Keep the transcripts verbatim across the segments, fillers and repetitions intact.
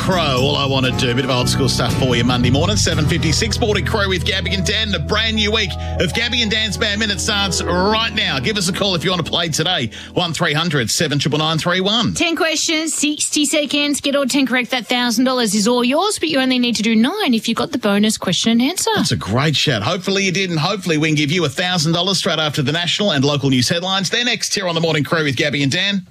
Crow. All I want to do, a bit of old school stuff for you Monday morning, seven fifty-six. Morning Crow with Gabby and Dan. A brand new week of Gabby and Dan's Bad Minute starts right now. Give us a call if you want to play today. one three hundred seven nine nine three one. ten questions, sixty seconds. Get all ten correct. That one thousand dollars is all yours, but you only need to do nine if you got the bonus question and answer. That's a great shout. Hopefully you did, and hopefully we can give you one thousand dollars straight after the national and local news headlines. They're next here on the Morning Crow with Gabby and Dan.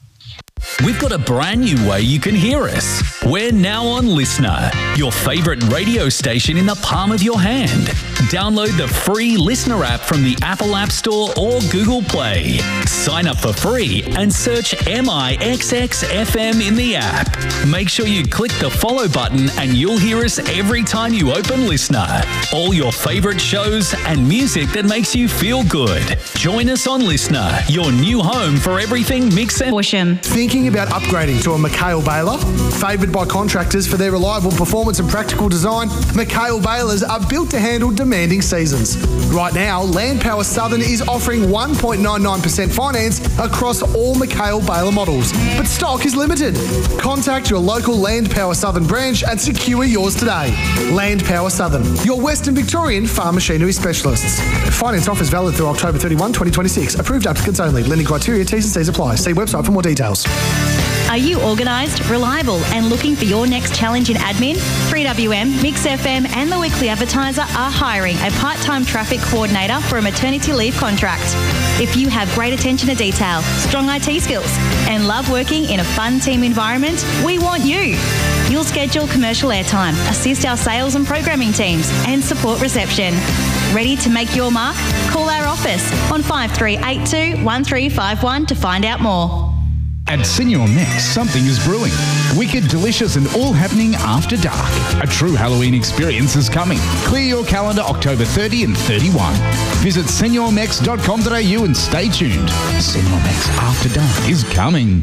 We've got a brand new way you can hear us. We're now on Listener, your favourite radio station in the palm of your hand. Download the free Listener app from the Apple App Store or Google Play. Sign up for free and search M I X X F M in the app. Make sure you click the follow button and you'll hear us every time you open Listener. All your favourite shows and music that makes you feel good. Join us on Listener, your new home for everything Mix and Horsham. Thinking about upgrading to a McHale baler? Favoured by contractors for their reliable performance and practical design, McHale balers are built to handle demanding seasons. Right now, Land Power Southern is offering one point nine nine percent finance across all McHale baler models, but stock is limited. Contact your local Land Power Southern branch and secure yours today. Land Power Southern, your Western Victorian farm machinery specialists. Finance offers valid through October thirty-first, twenty twenty-six. Approved applicants only. Lending criteria, T's and C's apply. See website for more details. Are you organised, reliable and looking for your next challenge in admin? three W M, Mix F M and The Weekly Advertiser are hiring a part-time traffic coordinator for a maternity leave contract. If you have great attention to detail, strong I T skills and love working in a fun team environment, we want you. You'll schedule commercial airtime, assist our sales and programming teams and support reception. Ready to make your mark? Call our office on five three eight two, one three five one to find out more. At Senior Mex, something is brewing. Wicked, delicious and all happening after dark. A true Halloween experience is coming. Clear your calendar October thirtieth and thirty-first. Visit senior mex dot com dot a u and stay tuned. Senior Mex After Dark is coming.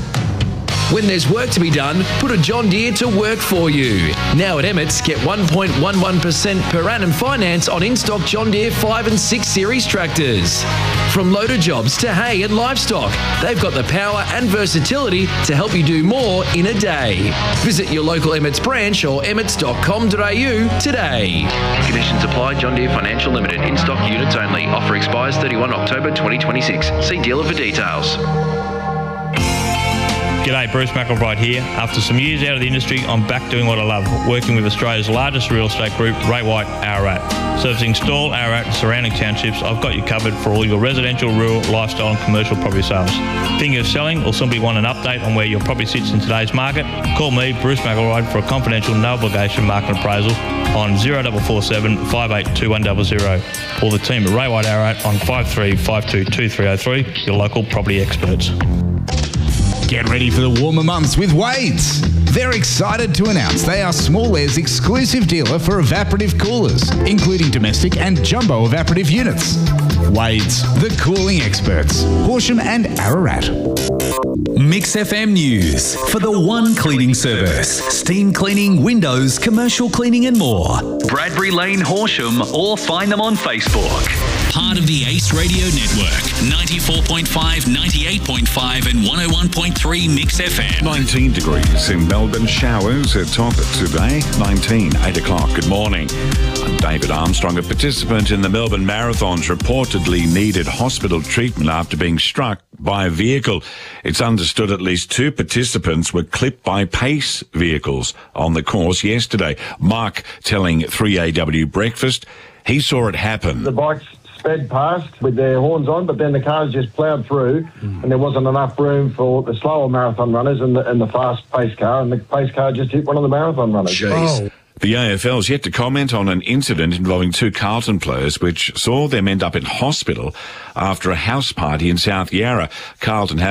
When there's work to be done, put a John Deere to work for you. Now at Emmett's, get one point one one percent per annum finance on in-stock John Deere five and six series tractors. From loader jobs to hay and livestock, they've got the power and versatility to help you do more in a day. Visit your local Emmett's branch or emmets dot com dot a u today. Conditions apply. John Deere Financial Limited. In-stock units only. Offer expires thirty-first October twenty twenty-six. See dealer for details. G'day, Bruce McElbride here. After some years out of the industry, I'm back doing what I love, working with Australia's largest real estate group, Ray White Ararat. Servicing Stawell, Ararat and surrounding townships, I've got you covered for all your residential, rural, lifestyle and commercial property sales. Thinking of selling or simply want an update on where your property sits in today's market? Call me, Bruce McElbride, for a confidential, no obligation market appraisal on zero four four seven, five eight two one zero zero or the team at Ray White Ararat on five three five two two three zero three, your local property experts. Get ready for the warmer months with Wade's. They're excited to announce they are Small Air's exclusive dealer for evaporative coolers, including domestic and jumbo evaporative units. Wade's, the cooling experts. Horsham and Ararat. Mix F M News for the One Cleaning Service. Steam cleaning, windows, commercial cleaning and more. Bradbury Lane, Horsham, or find them on Facebook. Part of the Ace Radio Network. ninety-four point five, ninety-eight point five and one oh one point three Mix F M. nineteen degrees in Melbourne. Showers at top today. nineteen, eight o'clock. Good morning. I'm David Armstrong. A participant in the Melbourne Marathons reportedly needed hospital treatment after being struck by a vehicle. It's understood at least two participants were clipped by pace vehicles on the course yesterday. Mark telling three A W Breakfast he saw it happen. The bikes sped past with their horns on, but then the cars just ploughed through mm. and there wasn't enough room for the slower marathon runners and the, and the fast pace car, and the pace car just hit one of the marathon runners. Jeez. Oh. The A F L's yet to comment on an incident involving two Carlton players which saw them end up in hospital after a house party in South Yarra. Carlton has